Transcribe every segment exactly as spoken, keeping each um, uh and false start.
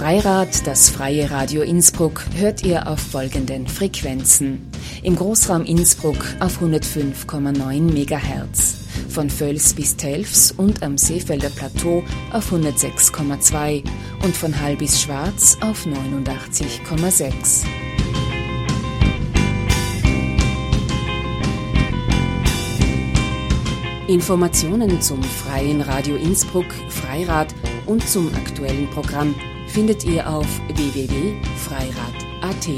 Freirad, das freie Radio Innsbruck, hört ihr auf folgenden Frequenzen. Im Großraum Innsbruck auf hundertfünf Komma neun Megahertz, von Völs bis Telfs und am Seefelder Plateau auf hundertsechs Komma zwei und von Hall bis Schwarz auf neunundachtzig Komma sechs. Informationen zum freien Radio Innsbruck, Freirad und zum aktuellen Programm findet ihr auf w w w punkt freirad punkt a t.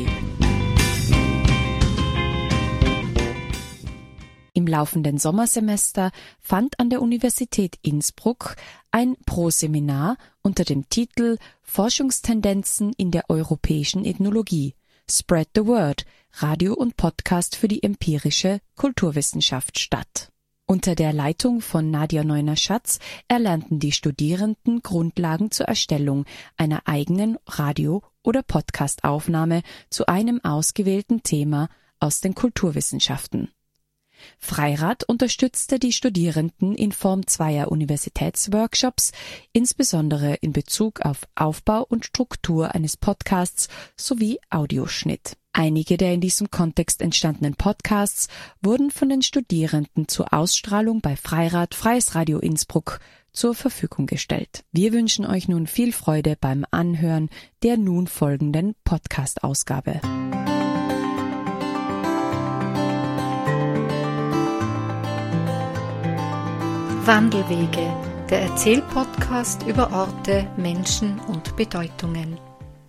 Im laufenden Sommersemester fand an der Universität Innsbruck ein Proseminar unter dem Titel Forschungstendenzen in der europäischen Ethnologie – Spread the Word – Radio und Podcast für die empirische Kulturwissenschaft statt. Unter der Leitung von Nadja Neuner-Schatz erlernten die Studierenden Grundlagen zur Erstellung einer eigenen Radio- oder Podcastaufnahme zu einem ausgewählten Thema aus den Kulturwissenschaften. Freirad unterstützte die Studierenden in Form zweier Universitätsworkshops, insbesondere in Bezug auf Aufbau und Struktur eines Podcasts sowie Audioschnitt. Einige der in diesem Kontext entstandenen Podcasts wurden von den Studierenden zur Ausstrahlung bei Freirad Freies Radio Innsbruck zur Verfügung gestellt. Wir wünschen euch nun viel Freude beim Anhören der nun folgenden Podcast-Ausgabe. Wandelwege, der Erzählpodcast über Orte, Menschen und Bedeutungen.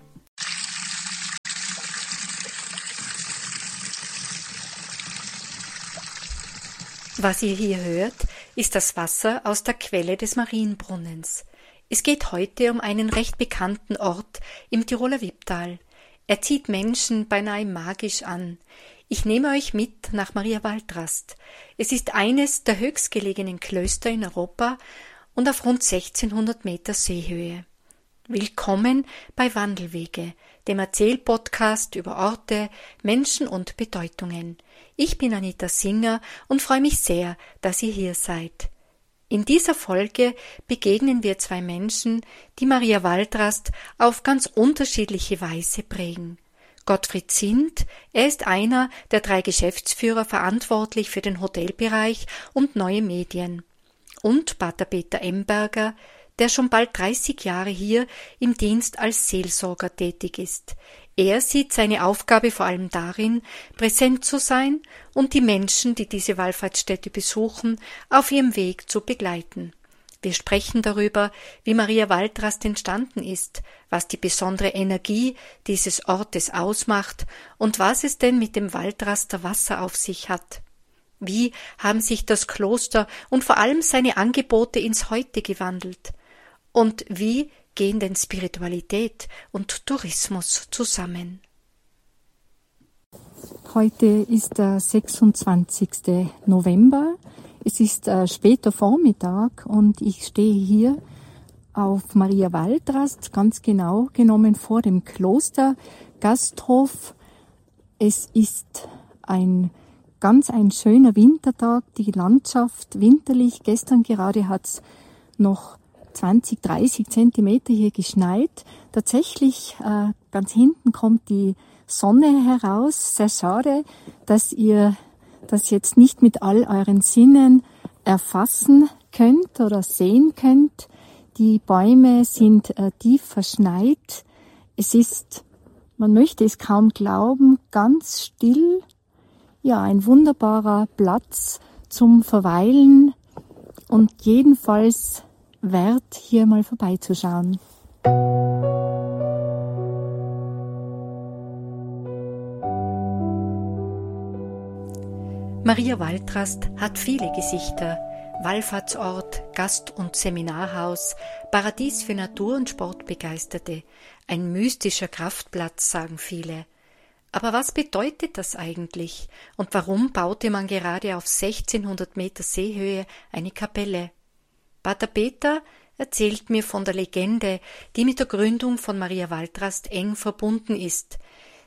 Was ihr hier hört, ist das Wasser aus der Quelle des Marienbrunnens. Es geht heute um einen recht bekannten Ort im Tiroler Wipptal. Er zieht Menschen beinahe magisch an. Ich nehme euch mit nach Maria Waldrast. Es ist eines der höchstgelegenen Klöster in Europa und auf rund sechzehnhundert Meter Seehöhe. Willkommen bei Wandelwege, dem Erzählpodcast über Orte, Menschen und Bedeutungen. Ich bin Anita Singer und freue mich sehr, dass ihr hier seid. In dieser Folge begegnen wir zwei Menschen, die Maria Waldrast auf ganz unterschiedliche Weise prägen. Gottfried Sindt, er ist einer der drei Geschäftsführer verantwortlich für den Hotelbereich und neue Medien. Und Pater Peter Emberger, der schon bald dreißig Jahre hier im Dienst als Seelsorger tätig ist. Er sieht seine Aufgabe vor allem darin, präsent zu sein und die Menschen, die diese Wallfahrtsstätte besuchen, auf ihrem Weg zu begleiten. Wir sprechen darüber, wie Maria Waldrast entstanden ist, was die besondere Energie dieses Ortes ausmacht und was es denn mit dem Waldraster Wasser auf sich hat. Wie haben sich das Kloster und vor allem seine Angebote ins Heute gewandelt? Und wie gehen denn Spiritualität und Tourismus zusammen? Heute ist der sechsundzwanzigster November. Es ist äh, später Vormittag und ich stehe hier auf Maria Waldrast, ganz genau genommen vor dem Kloster Gasthof. Es ist ein ganz ein schöner Wintertag, die Landschaft winterlich. Gestern gerade hat es noch zwanzig, dreißig Zentimeter hier geschneit. Tatsächlich, äh, ganz hinten kommt die Sonne heraus. Sehr schade, dass ihr das jetzt nicht mit all euren Sinnen erfassen könnt oder sehen könnt. Die Bäume sind äh, tief verschneit. Es ist, man möchte es kaum glauben, ganz still. Ja, ein wunderbarer Platz zum Verweilen und jedenfalls wert, hier mal vorbeizuschauen. Maria Waldrast hat viele Gesichter. Wallfahrtsort, Gast- und Seminarhaus, Paradies für Natur- und Sportbegeisterte, ein mystischer Kraftplatz, sagen viele. Aber was bedeutet das eigentlich? Und warum baute man gerade auf sechzehnhundert Meter Seehöhe eine Kapelle? Pater Peter erzählt mir von der Legende, die mit der Gründung von Maria Waldrast eng verbunden ist.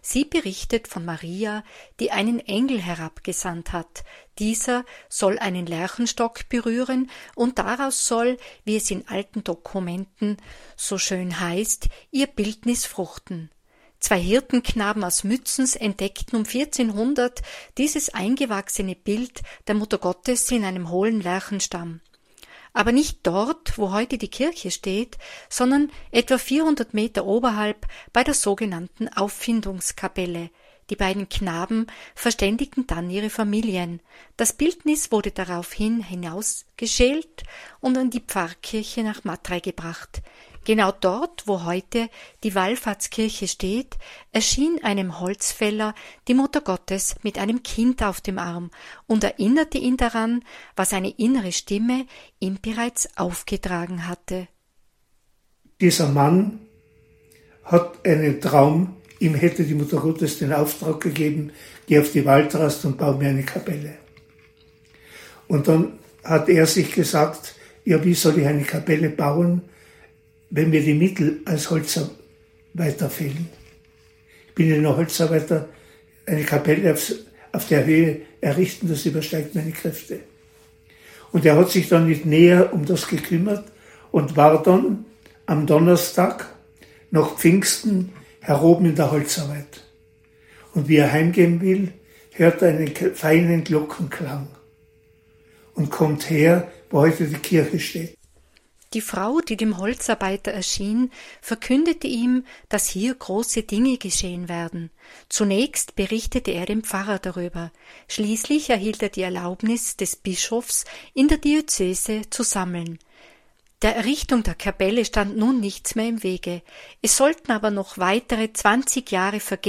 Sie berichtet von Maria, die einen Engel herabgesandt hat. Dieser soll einen Lerchenstock berühren und daraus soll, wie es in alten Dokumenten so schön heißt, ihr Bildnis fruchten. Zwei Hirtenknaben aus Mützens entdeckten um vierzehnhundert dieses eingewachsene Bild der Mutter Gottes in einem hohlen Lerchenstamm. Aber nicht dort, wo heute die Kirche steht, sondern etwa vierhundert Meter oberhalb bei der sogenannten Auffindungskapelle. Die beiden Knaben verständigten dann ihre Familien. Das Bildnis wurde daraufhin hinausgeschält und an die Pfarrkirche nach Matrei gebracht. Genau dort, wo heute die Wallfahrtskirche steht, erschien einem Holzfäller die Mutter Gottes mit einem Kind auf dem Arm und erinnerte ihn daran, was eine innere Stimme ihm bereits aufgetragen hatte. Dieser Mann hat einen Traum, ihm hätte die Mutter Gottes den Auftrag gegeben, geh auf die Waldrast und bau mir eine Kapelle. Und dann hat er sich gesagt, ja, wie soll ich eine Kapelle bauen, wenn mir die Mittel als Holzarbeiter fehlen. Ich bin ja noch Holzarbeiter, eine Kapelle auf, auf der Höhe errichten, das übersteigt meine Kräfte. Und er hat sich dann nicht näher um das gekümmert und war dann am Donnerstag nach Pfingsten heroben in der Holzarbeit. Und wie er heimgehen will, hört er einen feinen Glockenklang und kommt her, wo heute die Kirche steht. Die Frau, die dem Holzarbeiter erschien, verkündete ihm, dass hier große Dinge geschehen werden. Zunächst berichtete er dem Pfarrer darüber. Schließlich erhielt er die Erlaubnis des Bischofs, in der Diözese zu sammeln. Der Errichtung der Kapelle stand nun nichts mehr im Wege. Es sollten aber noch weitere zwanzig Jahre vergehen,